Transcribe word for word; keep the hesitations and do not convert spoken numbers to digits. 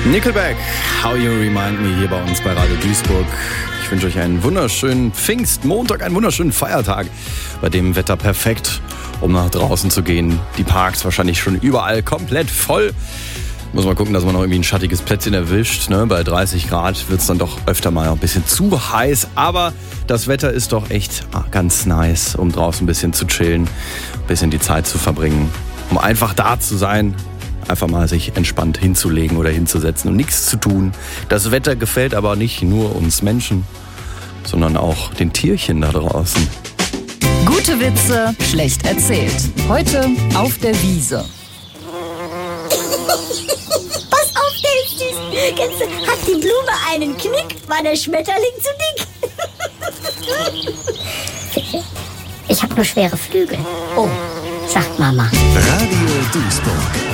Nickelback, How You Remind Me hier bei uns bei Radio Duisburg. Ich wünsche euch einen wunderschönen Pfingstmontag, einen wunderschönen Feiertag, bei dem Wetter perfekt, um nach draußen zu gehen. Die Parks wahrscheinlich schon überall komplett voll. Muss mal gucken, dass man noch irgendwie ein schattiges Plätzchen erwischt. Ne? Bei dreißig Grad wird es dann doch öfter mal ein bisschen zu heiß. Aber das Wetter ist doch echt ganz nice, um draußen ein bisschen zu chillen, ein bisschen die Zeit zu verbringen, um einfach da zu sein. Einfach mal sich entspannt hinzulegen oder hinzusetzen und nichts zu tun. Das Wetter gefällt aber nicht nur uns Menschen, sondern auch den Tierchen da draußen. Gute Witze, schlecht erzählt. Heute auf der Wiese. Pass auf, der ist süß. Kennst du, hat die Blume einen Knick, war der Schmetterling zu dick. Ich habe nur schwere Flügel. Oh, sagt Mama. Radio Duisburg.